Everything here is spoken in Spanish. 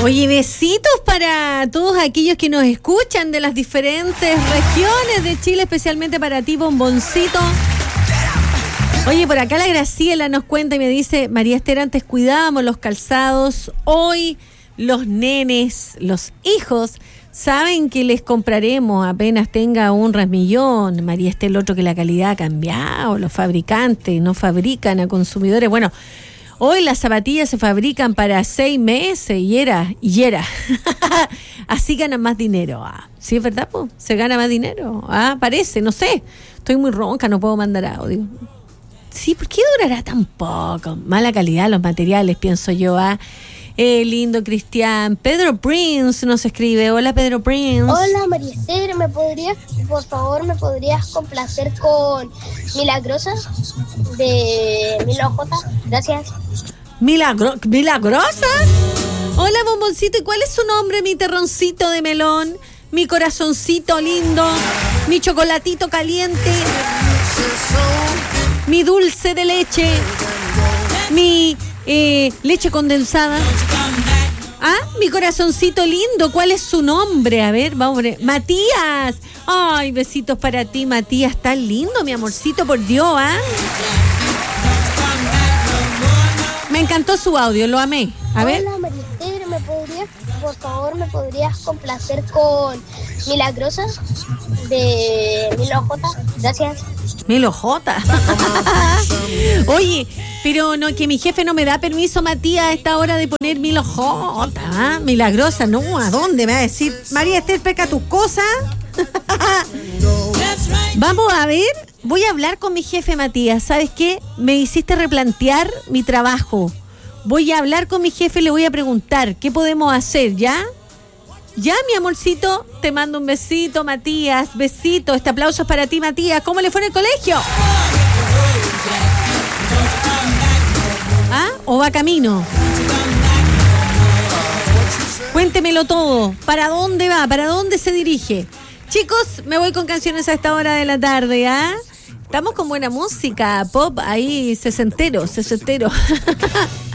Oye, besitos para todos aquellos que nos escuchan de las diferentes regiones de Chile, especialmente para ti, Bomboncito. Oye, por acá la Graciela nos cuenta y me dice: María Esther, antes cuidábamos los calzados, hoy los nenes, los hijos, saben que les compraremos apenas tenga un rasmillón. María Esther, el otro que la calidad ha cambiado, los fabricantes no fabrican a consumidores. Bueno, hoy las zapatillas se fabrican para 6 meses y era. Así ganan más dinero. ¿Sí es verdad, po? ¿Se gana más dinero? Parece, no sé. Estoy muy ronca, no puedo mandar audio. Sí, ¿por qué durará tan poco? Mala calidad los materiales, pienso yo. Lindo Cristian. Pedro Prince nos escribe. Hola, Pedro Prince. Hola, María Esther, ¿me podrías complacer con Milagrosa de Milo J? Gracias. ¿Milagrosa? Hola, Bomboncito, ¿y cuál es su nombre, mi terroncito de melón? Mi corazoncito lindo, mi chocolatito caliente, mi dulce de leche, mi leche condensada. Mi corazoncito lindo, ¿cuál es su nombre? A ver, vamos a ver. Matías. Ay, besitos para ti, Matías, tan lindo, mi amorcito, por Dios, Me encantó su audio, lo amé. A ver. Hola, María Esther, ¿me podrías complacer con Milagrosa de Milo J? Gracias. Milo J. Oye, pero no, que mi jefe no me da permiso, Matías, a esta hora de poner Milo J. Milagrosa, no, ¿a dónde me va a decir? María Esther, pesca tus cosas. Vamos a ver, voy a hablar con mi jefe, Matías. ¿Sabes qué? Me hiciste replantear mi trabajo. Voy a hablar con mi jefe y le voy a preguntar qué podemos hacer, ¿ya? Ya, mi amorcito, te mando un besito, Matías. Besito, este aplauso es para ti, Matías. ¿Cómo le fue en el colegio? ¿O va camino? Cuéntemelo todo. ¿Para dónde va? ¿Para dónde se dirige? Chicos, me voy con canciones a esta hora de la tarde, Estamos con buena música, pop, ahí, sesentero.